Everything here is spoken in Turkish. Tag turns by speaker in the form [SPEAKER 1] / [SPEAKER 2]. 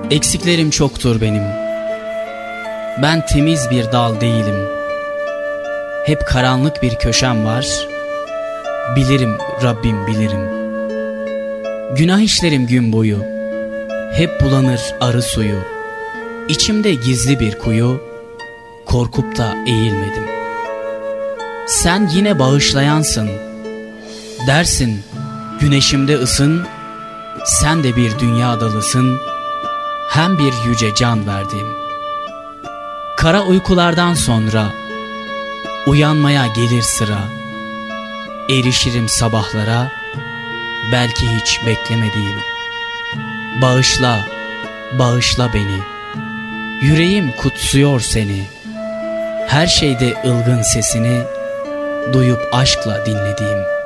[SPEAKER 1] Eksiklerim çoktur benim. Ben temiz bir dal değilim. Hep karanlık bir köşem var. Bilirim Rabbim, bilirim. Günah işlerim gün boyu. Hep bulanır arı suyu. İçimde gizli bir kuyu. Korkup da eğilmedim. Sen yine bağışlayansın. Dersin güneşimde ısın. Sen de bir dünya dalısın. Hem bir yüce can verdim. Kara uykulardan sonra uyanmaya gelir sıra. Erişirim sabahlara, belki hiç beklemediğim. Bağışla, bağışla beni. Yüreğim kutsuyor seni. Her şeyde ılgın sesini duyup aşkla dinlediğim.